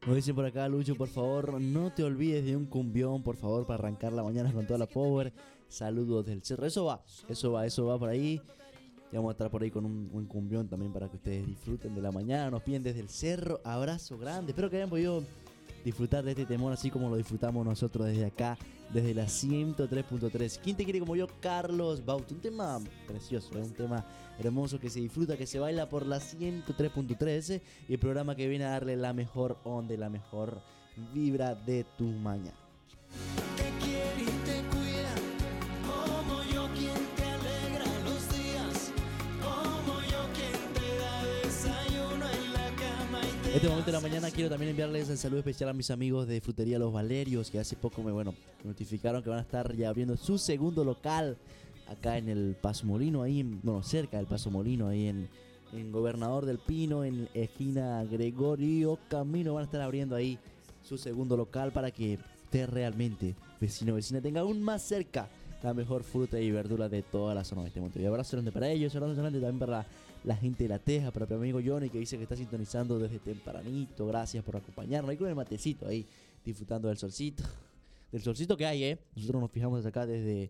Nos dicen por acá, Lucho, por favor, no te olvides de un cumbión, por favor, para arrancar la mañana con toda la power. Saludos del cerro. Eso va por ahí. Y vamos a estar por ahí con un buen cumbión también para que ustedes disfruten de la mañana. Nos piden desde el cerro, abrazo grande. Espero que hayan podido disfrutar de este temor así como lo disfrutamos nosotros desde acá, desde la 103.3. ¿Quién te quiere como yo? Carlos Baute. Un tema precioso, un tema hermoso que se disfruta, que se baila por la 103.3 y el programa que viene a darle la mejor onda y la mejor vibra de tu mañana. Te quiere y te cuida, como yo quien te alegra los días, como yo quien te da desayuno en la cama y te Este momento de la mañana quiero también enviarles el saludo especial a mis amigos de Frutería Los Valerios, que hace poco me notificaron que van a estar ya abriendo su segundo local acá en el Paso Molino, ahí cerca del Paso Molino, ahí en Gobernador del Pino, en esquina Gregorio Camino. Van a estar abriendo ahí su segundo local para que usted realmente, vecino o vecina, tenga aún más cerca la mejor fruta y verdura de toda la zona de este Montevideo. Abrazo grande para ellos, abrazo grande también para la gente de La Teja, para mi amigo Johnny, que dice que está sintonizando desde tempranito. Gracias por acompañarnos ahí con el matecito, ahí disfrutando del solcito que hay, Nosotros nos fijamos desde acá desde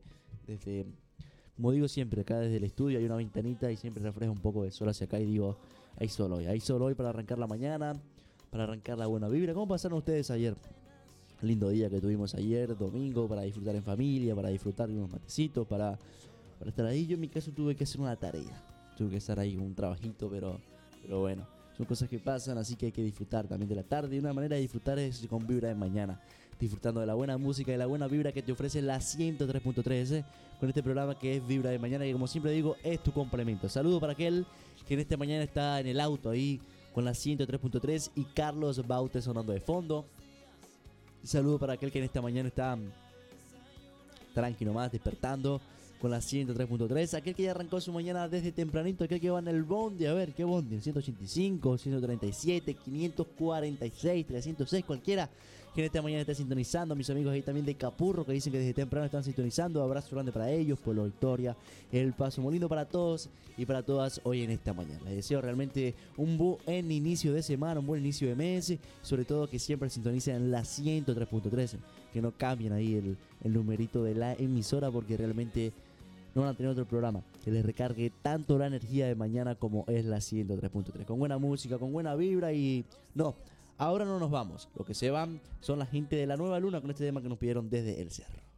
como digo siempre, acá desde el estudio hay una ventanita y siempre refleja un poco de sol hacia acá y digo, hay sol hoy para arrancar la mañana, para arrancar la buena vibra. ¿Cómo pasaron ustedes ayer? Lindo día que tuvimos ayer, domingo, para disfrutar en familia, para disfrutar de unos matecitos, para estar ahí. Yo en mi caso tuve que hacer una tarea, tuve que estar ahí con un trabajito, pero bueno, son cosas que pasan, así que hay que disfrutar también de la tarde. Y una manera de disfrutar es con vibra de mañana, disfrutando de la buena música y la buena vibra que te ofrece la 103.3, con este programa que es Vibra de Mañana, que como siempre digo, es tu complemento. Saludo para aquel que en esta mañana está en el auto ahí con la 103.3 y Carlos Baute sonando de fondo. Saludo para aquel que en esta mañana está tranquilo más, despertando con la 103.3. Aquel que ya arrancó su mañana desde tempranito, aquel que va en el bondi, a ver, ¿qué bondi? 185, 137, 546, 306, cualquiera que en esta mañana esté sintonizando. Mis amigos ahí también de Capurro, que dicen que desde temprano están sintonizando. Abrazo grande para ellos, Pueblo Victoria, el Paso Molino, para todos y para todas hoy en esta mañana. Les deseo realmente un buen inicio de semana, un buen inicio de mes, sobre todo que siempre sintonicen en la 103.3, que no cambien ahí el numerito de la emisora, porque realmente no van a tener otro programa que les recargue tanto la energía de mañana como es la 103.3, con buena música, con buena vibra. Y no, ahora no nos vamos, lo que se van son la gente de la Nueva Luna con este tema que nos pidieron desde el cerro.